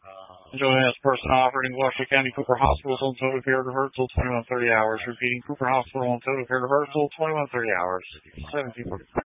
Joining us, person operating Washington County Cooper Hospital on total care divert till 21:30 hours. Repeating, Cooper Hospital on total care divert till 21:30 hours. 17:45.